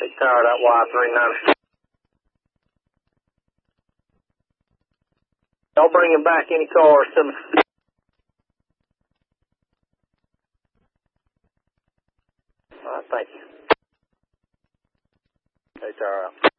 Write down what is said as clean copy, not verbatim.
Take tower out Y39. Y'all bringing back any cars to me? All right, thank you. Take tower out.